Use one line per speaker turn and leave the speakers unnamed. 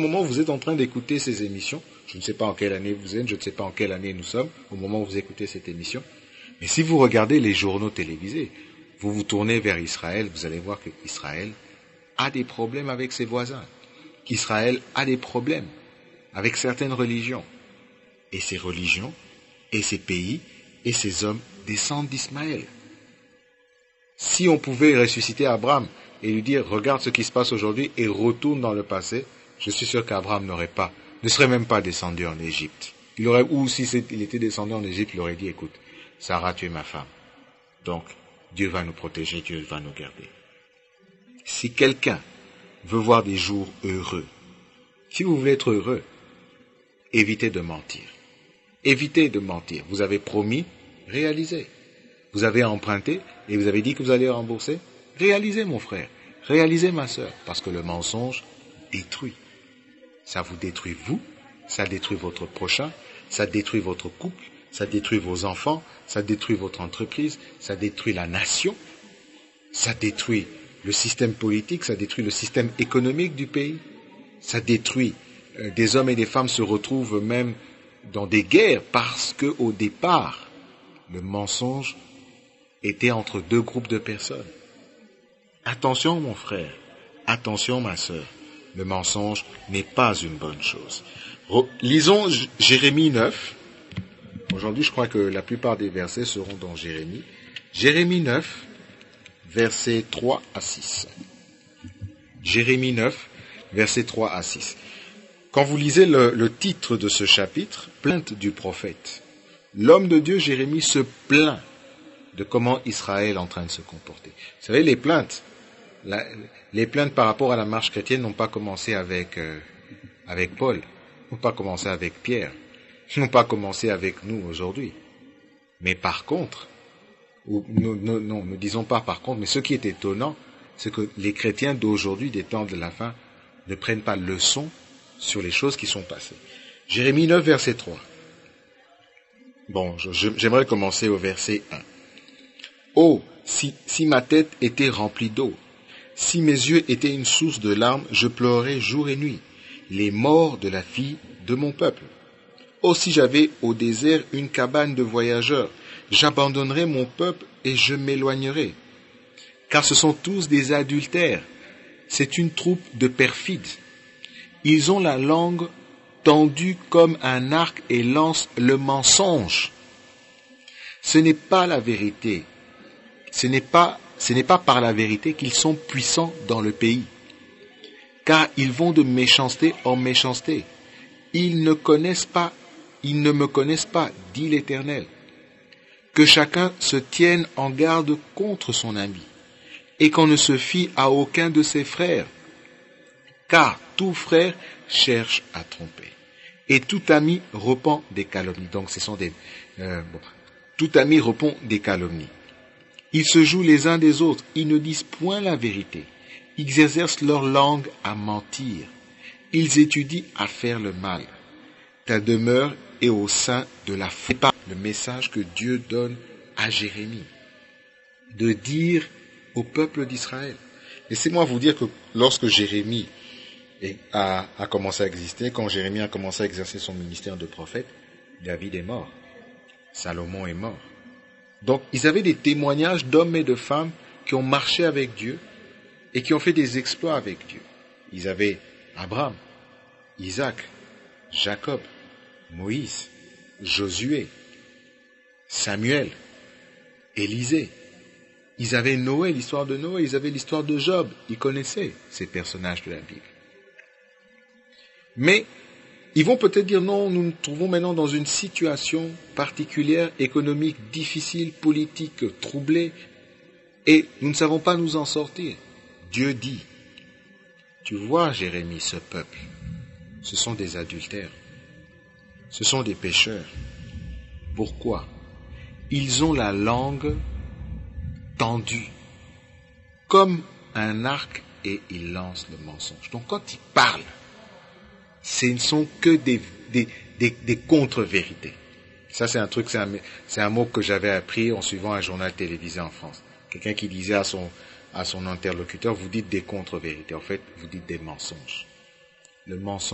moment où vous êtes en train d'écouter ces émissions, je ne sais pas en quelle année vous êtes, je ne sais pas en quelle année nous sommes, au moment où vous écoutez cette émission, mais si vous regardez les journaux télévisés, vous vous tournez vers Israël, vous allez voir qu'Israël a des problèmes avec ses voisins, qu'Israël a des problèmes avec certaines religions. Et ces religions, et ces pays, et ces hommes descendent d'Ismaël. Si on pouvait ressusciter Abraham et lui dire, regarde ce qui se passe aujourd'hui et retourne dans le passé, je suis sûr qu'Abraham ne serait même pas descendu en Égypte. Ou si il était descendu en Égypte, il aurait dit, écoute, Sarah, tu es ma femme. Donc, Dieu va nous protéger, Dieu va nous garder. Si quelqu'un veut voir des jours heureux, si vous voulez être heureux, évitez de mentir. Évitez de mentir. Vous avez promis, réalisez. Vous avez emprunté et vous avez dit que vous allez rembourser. Réalisez, mon frère. Réalisez, ma sœur. Parce que le mensonge détruit. Ça vous détruit vous, ça détruit votre prochain, ça détruit votre couple, ça détruit vos enfants, ça détruit votre entreprise, ça détruit la nation, ça détruit le système politique, ça détruit le système économique du pays, ça détruit. Des hommes et des femmes se retrouvent même dans des guerres parce que au départ, le mensonge était entre deux groupes de personnes. Attention, mon frère, attention, ma sœur, le mensonge n'est pas une bonne chose. Lisons Jérémie 9. Aujourd'hui, je crois que la plupart des versets seront dans Jérémie. Jérémie 9, versets 3 à 6. Jérémie 9, versets 3 à 6. Quand vous lisez le titre de ce chapitre, plainte du prophète, l'homme de Dieu, Jérémie, se plaint de comment Israël est en train de se comporter. Vous savez, les plaintes par rapport à la marche chrétienne n'ont pas commencé avec Paul, n'ont pas commencé avec Pierre, n'ont pas commencé avec nous aujourd'hui. Mais par contre, ne disons pas par contre, mais ce qui est étonnant, c'est que les chrétiens d'aujourd'hui, des temps de la fin, ne prennent pas leçon sur les choses qui sont passées. Jérémie 9, verset 3. Bon, j'aimerais commencer au verset 1. Oh, si ma tête était remplie d'eau, si mes yeux étaient une source de larmes, je pleurais jour et nuit les morts de la fille de mon peuple. Oh, si j'avais au désert une cabane de voyageurs, j'abandonnerais mon peuple et je m'éloignerais. Car ce sont tous des adultères, c'est une troupe de perfides. Ils ont la langue tendue comme un arc et lancent le mensonge. Ce n'est pas la vérité. Ce n'est pas par la vérité qu'ils sont puissants dans le pays. Car ils vont de méchanceté en méchanceté. Ils ne me connaissent pas, dit l'Éternel. Que chacun se tienne en garde contre son ami, et qu'on ne se fie à aucun de ses frères. Car tout frère cherche à tromper, et tout ami répand des calomnies. Donc tout ami répond des calomnies. Ils se jouent les uns des autres, ils ne disent point la vérité. Ils exercent leur langue à mentir. Ils étudient à faire le mal. Ta demeure est au sein de la foi. Le message que Dieu donne à Jérémie, de dire au peuple d'Israël. Laissez-moi vous dire que lorsque Jérémie a commencé à exister, quand Jérémie a commencé à exercer son ministère de prophète, David est mort. Salomon est mort. Donc, ils avaient des témoignages d'hommes et de femmes qui ont marché avec Dieu et qui ont fait des exploits avec Dieu. Ils avaient Abraham, Isaac, Jacob, Moïse, Josué, Samuel, Élisée. Ils avaient Noé, l'histoire de Noé, ils avaient l'histoire de Job. Ils connaissaient ces personnages de la Bible. Mais ils vont peut-être dire non, nous nous trouvons maintenant dans une situation particulière, économique, difficile, politique, troublée, et nous ne savons pas nous en sortir. Dieu dit, tu vois Jérémie, ce peuple, ce sont des adultères, ce sont des pécheurs. Pourquoi? Ils ont la langue tendue, comme un arc, et ils lancent le mensonge. Donc quand ils parlent, ce ne sont que des contre-vérités. Ça, c'est un truc, c'est un mot que j'avais appris en suivant un journal télévisé en France. Quelqu'un qui disait à son interlocuteur, vous dites des contre-vérités. En fait, vous dites des mensonges. Le mensonge